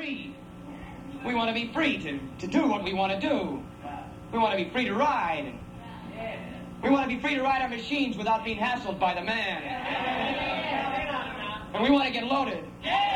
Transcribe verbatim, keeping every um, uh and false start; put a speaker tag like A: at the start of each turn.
A: free. We want to be free to, to do what we want to do. We want to be free to ride. We want to be free to ride our machines without being hassled by the man. And we want to get loaded.